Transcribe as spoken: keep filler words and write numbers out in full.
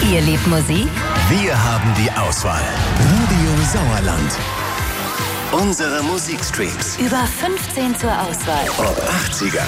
Ihr liebt Musik? Wir haben die Auswahl. Radio Sauerland. Unsere Musikstreams. Über fünfzehn zur Auswahl. Ob achtziger,